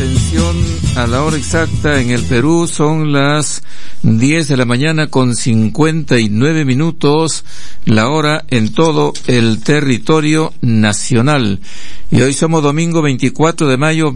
Atención a la hora exacta en el Perú, son las 10 de la mañana con 59 minutos, la hora en todo el territorio nacional. Y hoy somos domingo 24 de mayo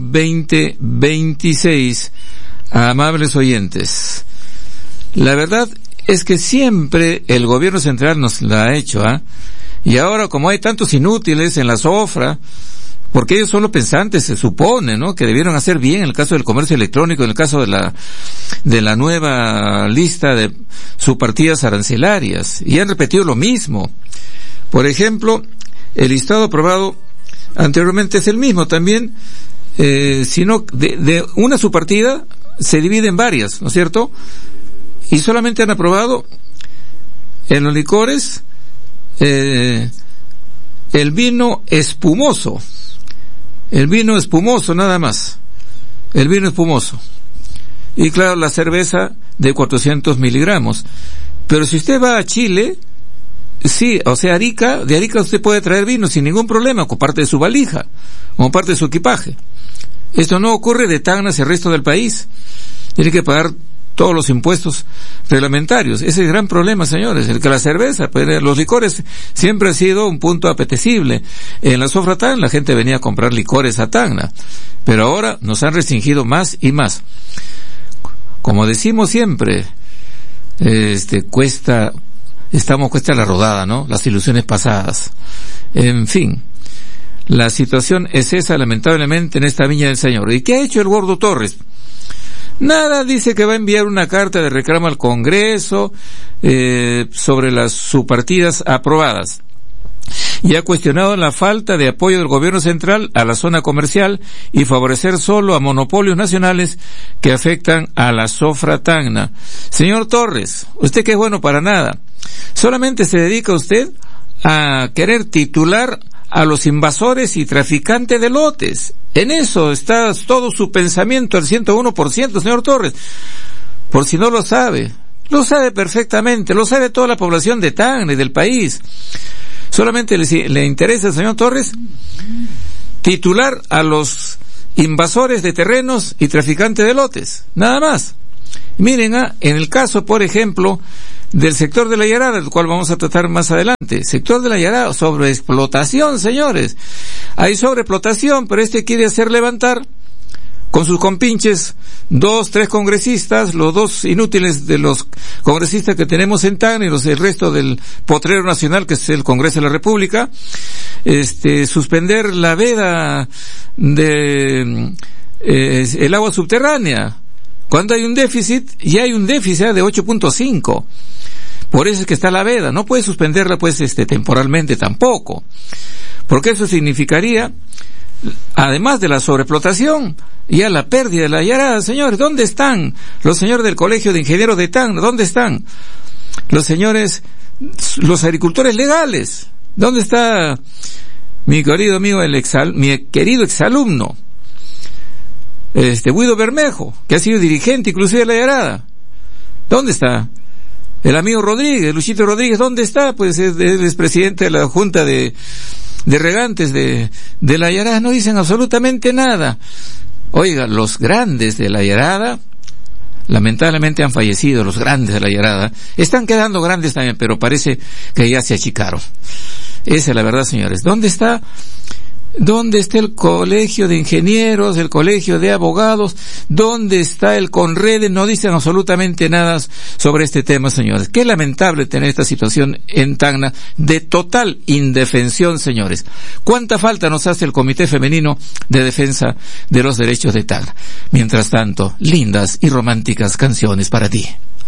2026. Amables oyentes, la verdad es que siempre el gobierno central nos la ha hecho, y ahora como hay tantos inútiles en la SOFRA, porque ellos son los pensantes, se supone, ¿no?, que debieron hacer bien en el caso del comercio electrónico, en el caso de la nueva lista de subpartidas arancelarias, y han repetido lo mismo. Por ejemplo, el listado aprobado anteriormente es el mismo también, sino de una subpartida se divide en varias, ¿no es cierto? Y solamente han aprobado en los licores el vino espumoso. El vino espumoso nada más. El vino espumoso. Y claro, la cerveza de 400 miligramos. Pero si usted va a Chile, sí, o sea, de Arica usted puede traer vino sin ningún problema, como parte de su valija, como parte de su equipaje. Esto no ocurre de Tacna hacia el resto del país. Tiene que pagar todos los impuestos reglamentarios. Ese es el gran problema, señores, el que la cerveza, los licores siempre ha sido un punto apetecible. En la SOFRA Tacna la gente venía a comprar licores a Tacna, pero ahora nos han restringido más y más. Como decimos siempre, cuesta la rodada, ¿no? Las ilusiones pasadas. En fin, la situación es esa, lamentablemente, en esta viña del Señor. ¿Y qué ha hecho el gordo Torres? Nada, dice que va a enviar una carta de reclamo al Congreso sobre las subpartidas aprobadas. Y ha cuestionado la falta de apoyo del gobierno central a la zona comercial y favorecer solo a monopolios nacionales que afectan a la SOFRA Tacna. Señor Torres, usted que es bueno para nada, solamente se dedica usted a querer titular a los invasores y traficantes de lotes. En eso está todo su pensamiento al 101%, señor Torres. Por si no lo sabe perfectamente, lo sabe toda la población de Tacna y del país. Solamente le interesa, señor Torres, titular a los invasores de terrenos y traficantes de lotes, nada más. Miren, en el caso, por ejemplo, del sector de la Yarada, el cual vamos a tratar más adelante. Sector de la Yarada, sobreexplotación, señores. Hay sobreexplotación, pero quiere hacer levantar con sus compinches 2, 3 congresistas, los 2 inútiles de los congresistas que tenemos en Tacna y el resto del potrero nacional, que es el Congreso de la República, suspender la veda de el agua subterránea. Cuando hay un déficit, y hay un déficit de 8.5. Por eso es que está la veda. No puede suspenderla, temporalmente tampoco. Porque eso significaría, además de la sobreexplotación, ya la pérdida de la Yarada. Señores, ¿dónde están los señores del Colegio de Ingenieros de Tacna? ¿Dónde están los los agricultores legales? ¿Dónde está mi querido amigo, mi querido exalumno? Guido Bermejo, que ha sido dirigente inclusive de la Yarada. ¿Dónde está? El amigo Rodríguez, Luchito Rodríguez, ¿dónde está? Pues es presidente de la Junta de Regantes de la Yarada. No dicen absolutamente nada. Oiga, los grandes de la Yarada, lamentablemente han fallecido, los grandes de la Yarada. Están quedando grandes también, pero parece que ya se achicaron. Esa es la verdad, señores. ¿Dónde está el Colegio de Ingenieros, el Colegio de Abogados? ¿Dónde está el CONREDE? No dicen absolutamente nada sobre este tema, señores. Qué lamentable tener esta situación en Tacna de total indefensión, señores. ¿Cuánta falta nos hace el Comité Femenino de Defensa de los Derechos de Tacna? Mientras tanto, lindas y románticas canciones para ti.